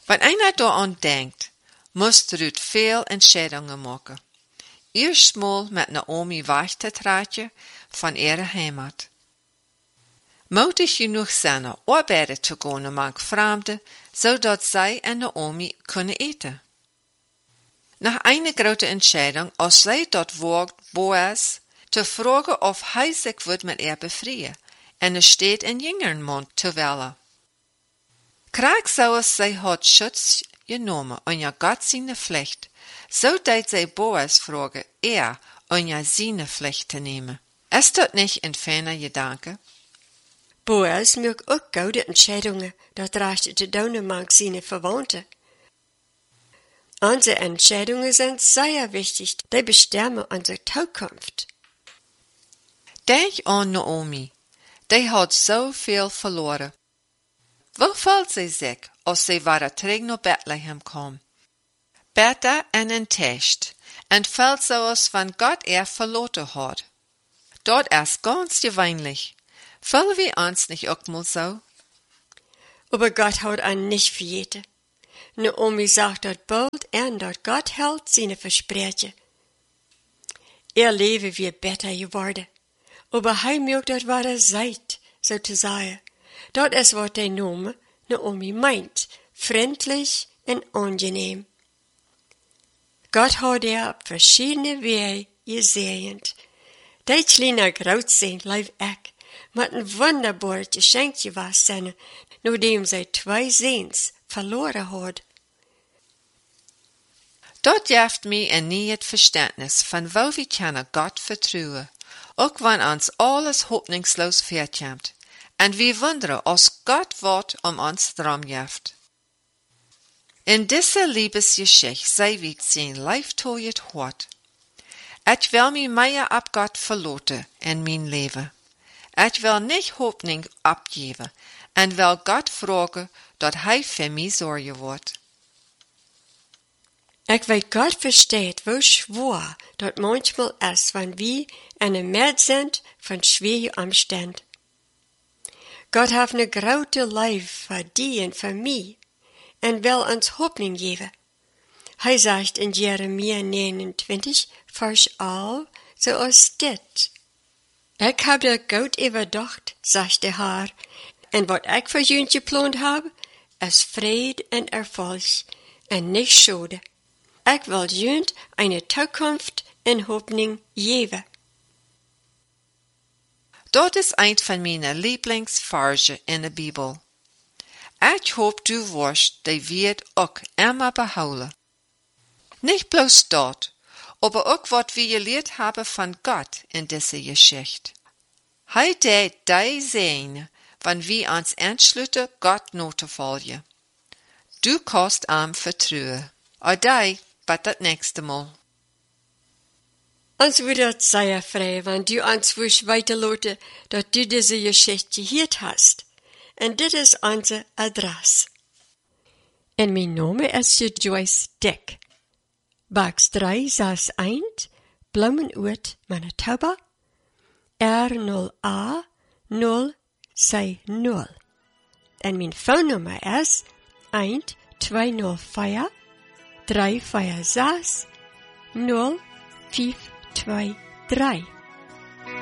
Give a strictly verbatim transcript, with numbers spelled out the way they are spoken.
Wenn einer daran denkt, muss Ruth veel Entscheidungen machen. Eerstmal met Naomi weg te treden van ihre Heimat. Mutig genoeg zijn arbeiden te gaan among Fremden, zodat zij en Naomi kunnen eten. Nach einer großen Entscheidung, als zij dort wagt, Boas te vragen of hij zich wird mit ihr befreien, en er steht in Jüngermund te wählen. Kraag zoals zij had Schutz genomen en ja Gott seine Pflicht, so deed zij Boas vragen, er en ja seine Pflicht te nehmen. Ist das nicht ein feiner Gedanke? Boas macht auch gute Entscheidungen, dat recht te doen among seine Verwandten. Unsere Entscheidungen sind sehr wichtig, die bestimmen unsere Zukunft. Denk an Naomi, die hat so viel verloren. Wo fühlt sie sich, als sie wieder terug nach Bethlehem kam? Bitter en enttäuscht, und fällt so, als wenn Gott er verloren hat. Dort ist ganz gewöhnlich. Fühlen wir uns nicht auch mal so? Aber Gott hat einen nicht vergeten. Naomi sagt dort bald en dat Gott hält seine Versprechen. Ihr Leben wird besser geworden. Aber hij mögt dort weiter seid, so zu sagen. Dort ist was der Name Naomi meint, freundlich und angenehm. Gott hat er auf verschiedene Wege gesehen. Die kleine Graut sind, leif ich, mit ein wunderbares Geschenk gewesen, nachdem sie zwei Sehns verloren hat. Dort jaft mir ein neues Verständnis von wo wir können Gott vertrauen, auch wenn uns alles hoffnungslos vorkommt, und wir wundern, als Gott Wort um uns drum jaft. In dieser Liebesgeschichte sei wie sein Leiftojet hart. Ich will mich mehr ab Gott verloten in mein Leben. Ich will nicht Hoffnung abgeben und will Gott fragen, dass er für mich sorgen wird. Ich weiß, Gott versteht, wo schwer dort manchmal ist, wenn wir in der Mitte sind von schwierigen Umständen. Gott hat eine große Liebe für die und für mich und will uns Hoffnung geben. Er sagt in Jeremia neunundzwanzig, Vers elf, so als dit. Ich habe das gut überdacht, sagt der Herr, und was ich für jüng geplant habe, ist Friede und Erfolg und nicht Schade. Ich will jüng eine Zukunft in Hoffnung geben. Dort ist ein von meinen Lieblingsverse in der Bibel. Ich hoffe, du wirst die wird auch immer behouden. Nicht bloß dort, aber auch was wir gelehrt haben von Gott in dieser Geschichte. Hij deed die sehen, wenn wir uns entschließen, Gott nachzufolgen. Du kannst ihm vertrauen. Adei, bis das nächste Mal. Uns würde es sehr frei, wenn du uns wirst weiterlassen, dass du diese Geschichte gehört hast. Und das ist unsere Adresse. Und mein Name ist Joyce Dick. Box drei sechs eins, Blumenort, Manitoba, R null A null sechs null. Und mein Phonenummer ist eins zwei null vier, drei vier sechs, null fünf zwei drei.